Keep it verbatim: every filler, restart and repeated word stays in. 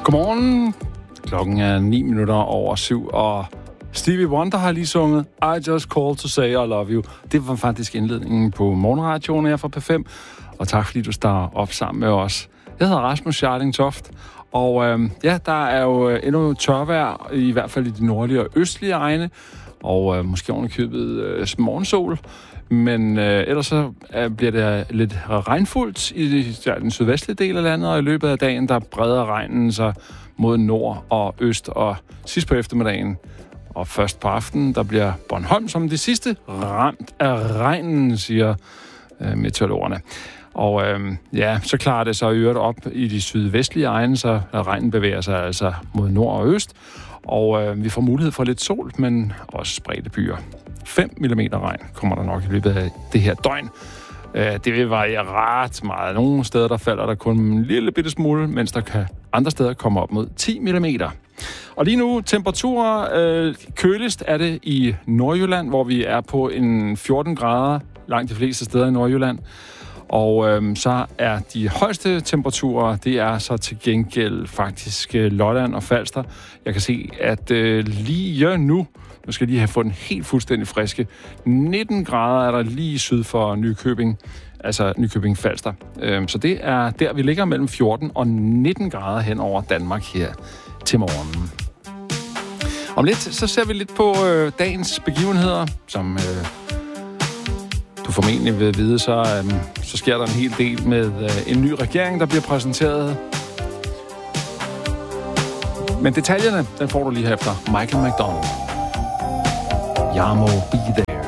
Godmorgen. Klokken er ni minutter over syv, og Stevie Wonder har lige sunget I Just Called to Say I Love You. Det var faktisk indledningen på morgenradioen her fra P fem, og tak fordi du starter op sammen med os. Jeg hedder Rasmus Scharling Toft, og øh, ja, der er jo endnu tørvejr, i hvert fald i de nordlige og østlige egne, og øh, måske ovenikøbet øh, morgensol. Men øh, ellers så øh, bliver det lidt regnfuldt i ja, den sydvestlige del af landet, og i løbet af dagen, der breder regnen sig mod nord og øst, og sidst på eftermiddagen og først på aftenen, der bliver Bornholm som det sidste ramt af regnen, siger øh, meteorologerne. Og øh, ja, så klarer det sig i øvrigt op i de sydvestlige egne, så regnen bevæger sig altså mod nord og øst, og øh, vi får mulighed for lidt sol, men også spredte byer. fem millimeter regn kommer der nok i løbet af det her døgn. Det vil variere ret meget. Nogle steder der falder der kun en lille bitte smule, mens der kan andre steder komme op mod ti millimeter. Og lige nu temperaturer øh, køligst er det i Nordjylland, hvor vi er på en fjorten grader langt de fleste steder i Nordjylland. Og øh, så er de højeste temperaturer, det er så til gengæld faktisk øh, Lolland og Falster. Jeg kan se, at øh, lige nu, nu skal jeg lige have fået den helt fuldstændig friske, nitten grader er der lige syd for Nykøbing, altså Nykøbing Falster. Øh, så det er der, vi ligger mellem fjorten og nitten grader hen over Danmark her til morgenen. Om lidt, så ser vi lidt på øh, dagens begivenheder, som... Øh, Du formentlig vil vide, så, øhm, så sker der en hel del med øh, en ny regering, der bliver præsenteret. Men detaljerne, den får du lige her efter Michael McDonald. Jeg må be there.